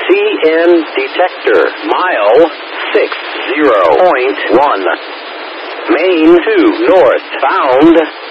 CN detector, mile 60.1. Main 2 north, bound